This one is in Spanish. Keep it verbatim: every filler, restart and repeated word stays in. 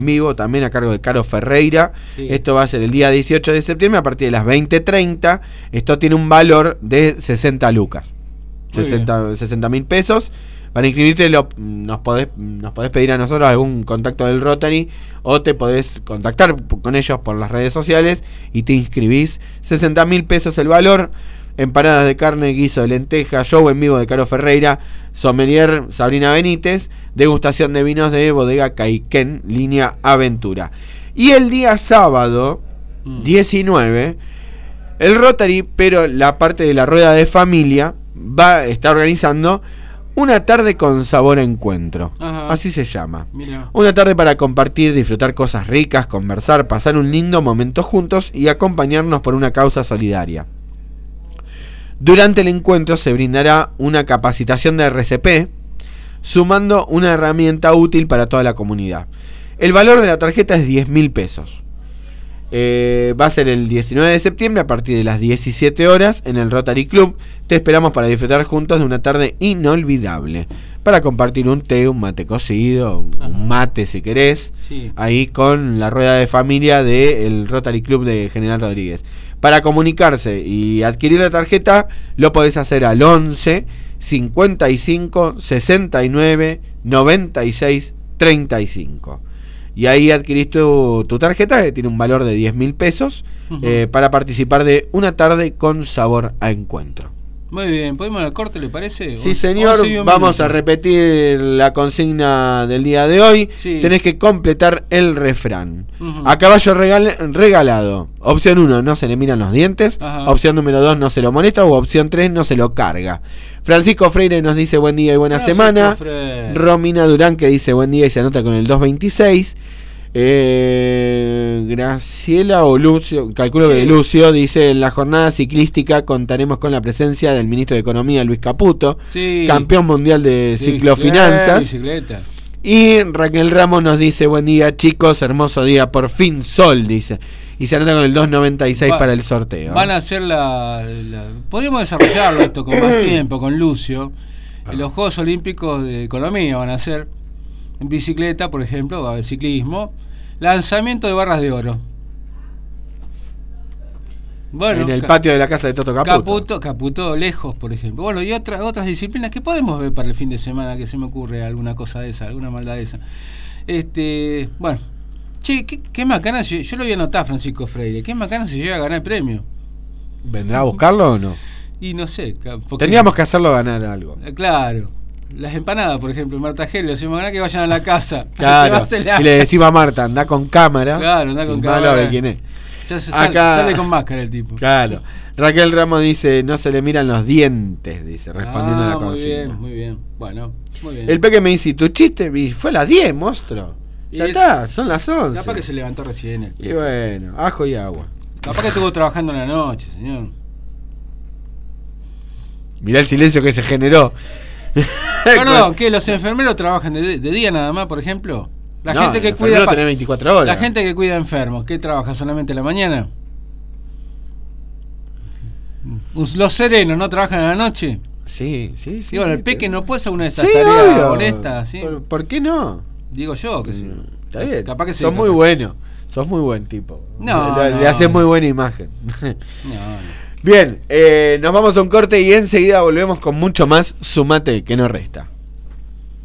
vivo también a cargo de Caro Ferreira. Sí. Esto va a ser el día dieciocho de septiembre a partir de las veinte treinta. Esto tiene un valor de sesenta lucas, sesenta mil pesos. Para inscribirte lo, nos, podés, nos podés pedir a nosotros algún contacto del Rotary o te podés contactar con ellos por las redes sociales y te inscribís. Sesenta mil pesos el valor. Empanadas de carne, guiso de lenteja, show en vivo de Caro Ferreira, sommelier Sabrina Benítez, degustación de vinos de Bodega Caiquén, línea Aventura. Y el día sábado mm. diecinueve, el Rotary, pero la parte de la rueda de familia, va está organizando una tarde con sabor a encuentro. Ajá. Así se llama. Mirá. Una tarde para compartir, disfrutar cosas ricas, conversar, pasar un lindo momento juntos y acompañarnos por una causa solidaria. Durante el encuentro se brindará una capacitación de R C P, sumando una herramienta útil para toda la comunidad. El valor de la tarjeta es diez mil pesos. Eh, va a ser el diecinueve de septiembre a partir de las diecisiete horas en el Rotary Club. Te esperamos para disfrutar juntos de una tarde inolvidable. Para compartir un té, un mate cocido, un Ajá. mate si querés. Sí. Ahí con la rueda de familia del Rotary Club de General Rodríguez. Para comunicarse y adquirir la tarjeta lo podés hacer al once cincuenta y cinco sesenta y nueve noventa y seis treinta y cinco. Y ahí adquirís tu, tu tarjeta que tiene un valor de diez mil pesos uh-huh. eh, para participar de una tarde con sabor a encuentro. Muy bien, ¿podemos al corte, le parece? Sí, señor, vamos a repetir la consigna del día de hoy. Sí. Tenés que completar el refrán. Uh-huh. A caballo regal, regalado. Opción uno, no se le miran los dientes. Ajá. Opción número dos, no se lo molesta. O opción tres, no se lo carga. Francisco Freire nos dice buen día y buena Francisco semana. Freire. Romina Durán que dice buen día y se anota con el doscientos veintiséis. Eh, Graciela o Lucio, calculo sí. que Lucio dice: en la jornada ciclística contaremos con la presencia del ministro de Economía Luis Caputo, sí. campeón mundial de sí, ciclofinanzas. Bicicleta. Y Raquel Ramos nos dice: buen día chicos, hermoso día, por fin sol, dice. Y se anota con el doscientos noventa y seis Va, para el sorteo. Van a hacer la, la podríamos desarrollarlo esto con más tiempo, con Lucio. En los Juegos Olímpicos de Economía van a hacer en bicicleta, por ejemplo, va a haber ciclismo, lanzamiento de barras de oro. Bueno, en el patio de la casa de Toto Caputo. Caputo, Caputo lejos, por ejemplo. Bueno, y otras otras disciplinas que podemos ver para el fin de semana, que se me ocurre alguna cosa de esa, alguna maldad de esa. Este, bueno, che, qué, qué macana, yo, yo lo voy a anotar, Francisco Freire, qué macana si llega a ganar el premio. ¿Vendrá a buscarlo o no? Y no sé. Porque, tendríamos que hacerlo ganar algo. Claro. Las empanadas, por ejemplo, Marta Gel, le decimos que vayan a la casa. Claro. Y le decimos a Marta, anda con cámara. Claro, anda con cámara. A ver quién es. Ya se sale, Acá, sale con máscara el tipo. Claro. Raquel Ramos dice: no se le miran los dientes, dice, respondiendo ah, a la consigna. Muy bien, muy bien. Bueno, muy bien. El Peque me dice: tu chiste fue a las diez, monstruo. Ya es, está, son las once. Capaz que se levantó recién. El y bueno, ajo y agua. Capaz que estuvo trabajando en la noche, señor. Mirá el silencio que se generó. Perdón, ¿qué? ¿Los enfermeros trabajan de, de día nada más, por ejemplo? La no, gente que cuida pa- veinticuatro horas. La gente que cuida enfermos, ¿qué trabaja solamente en la mañana? Los serenos no trabajan en la noche. Sí, sí, sí. Y bueno, sí, el Peque no puede hacer una de esas sí, tareas obvio. Honestas, ¿sí? ¿Por, ¿Por qué no? Digo yo que sí. Está bien. Capaz que sos muy bueno. Sos muy buen tipo. No, le, no, le haces muy buena imagen. No, no. Bien, eh, nos vamos a un corte y enseguida volvemos con mucho más Sumate que no resta.